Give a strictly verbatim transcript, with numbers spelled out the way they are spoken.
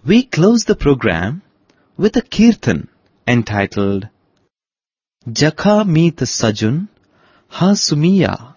We close the program with a kirtan entitled Jakha Meet Sajun Ha Sumiya.